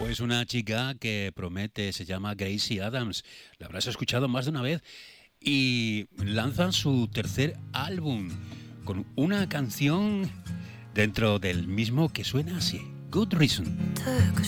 Pues una chica que promete, se llama Gracie Adams. La habrás escuchado más de una vez. Y lanzan su tercer álbum con una canción dentro del mismo que suena así, Good Reason.